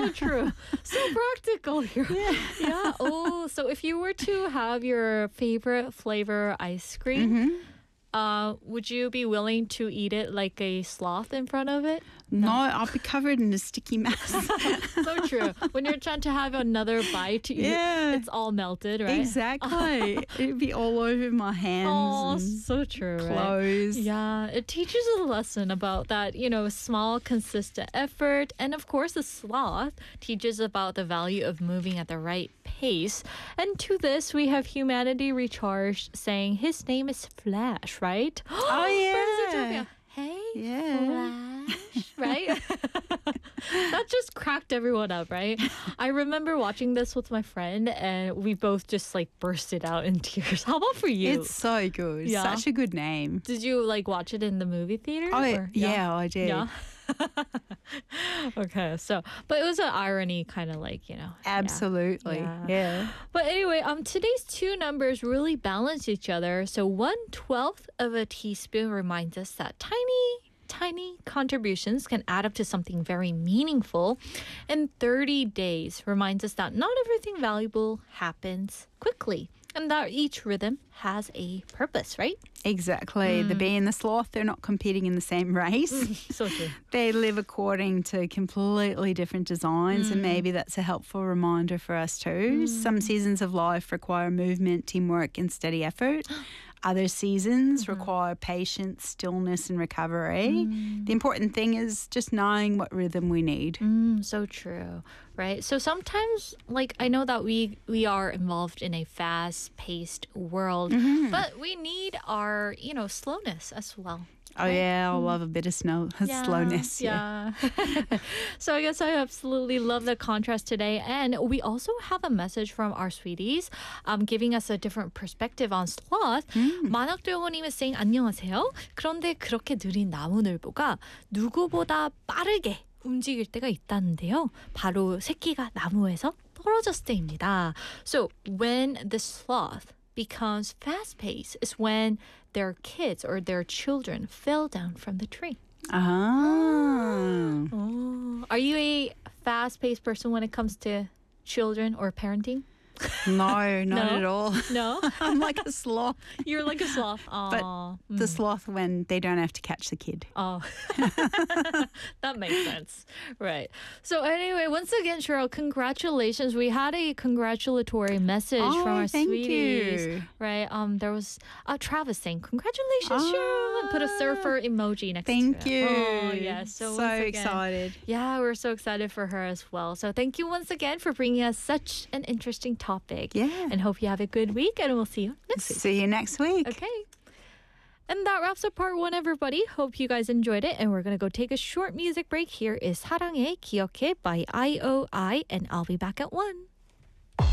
so true. So practical here. Yeah. Oh, so if you were to have your favorite flavor ice cream, would you be willing to eat it like a sloth in front of it? No, I'll be covered in a sticky mass. So true. When you're trying to have another bite, it's all melted, right? Exactly. It'd be all over my hands. Oh, and so true, right? clothes. Yeah, it teaches a lesson about that, small, consistent effort. And of course, the sloth teaches about the value of moving at the right pace. And to this, we have Humanity Recharged saying his name is Flash, right? Oh, yeah. Birds are hey, Yeah. Flash, right? That just cracked everyone up, right? I remember watching this with my friend and we both just bursted out in tears. How about for you? It's so good. Yeah. Such a good name. Did you watch it in the movie theater? Oh, or- yeah, I did. Yeah. Okay, but it was an irony, kind of Absolutely. Yeah. But anyway, today's two numbers really balance each other. So 1/12 of a teaspoon reminds us that tiny contributions can add up to something very meaningful. And 30 days reminds us that not everything valuable happens quickly. And that each rhythm has a purpose, right? Exactly. The bee and the sloth, they're not competing in the same race. So true. They live according to completely different designs, and maybe that's a helpful reminder for us too. Some seasons of life require movement, teamwork, and steady effort. Other seasons require patience, stillness, and recovery. The important thing is just knowing what rhythm we need. So true, right? So sometimes, I know that we are involved in a fast-paced world, but we need our, slowness as well. Oh, yeah, I love a bit of slowness. Yeah. So I guess I absolutely love the contrast today. And we also have a message from our sweeties giving us a different perspective on sloth. 만학도영호님 is saying, 안녕하세요. 그런데 그렇게 느린 나무늘보가 누구보다 빠르게 움직일 때가 있다는데요. 바로 새끼가 나무에서 떨어졌을 때입니다. So when the sloth becomes fast-paced is when their kids or their children fell down from the tree. Ah. Oh. Are you a fast-paced person when it comes to children or parenting? No, not at all. No? I'm like a sloth. You're like a sloth. But Aw. the sloth when they don't have to catch the kid. Oh, that makes sense. Right. So anyway, once again, Cheryl, congratulations. We had a congratulatory message from our thank sweeties. you. Right. There was Travis saying, congratulations, Cheryl. And put a surfer emoji next to it. Thank you. Oh, yes. So once again, excited. Yeah, we're so excited for her as well. So thank you once again for bringing us such an interesting topic. Yeah. And hope you have a good week, and we'll see you next week. See you next week. Okay. And that wraps up part 1, everybody. Hope you guys enjoyed it. And we're going to go take a short music break. Here is 사랑해 기억해 by IOI, and I'll be back at 1.